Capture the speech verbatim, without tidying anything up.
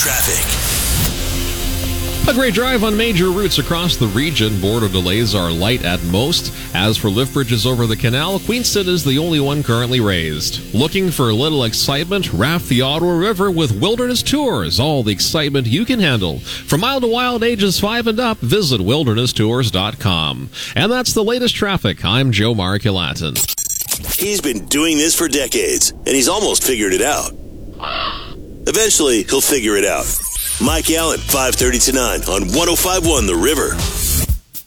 Traffic. A great drive on major routes across the region. Border delays are light at most. As for lift bridges over the canal, Queenston is the only one currently raised. Looking for a little excitement? Raft the Ottawa River with Wilderness Tours. All the excitement you can handle. From mild to wild, ages five and up, visit wilderness tours dot com. And that's the latest traffic. I'm Joe Marculatin. He's been doing this for decades, and he's almost figured it out. Eventually, he'll figure it out. Mike Allen, five thirty to nine on one oh five point one The River.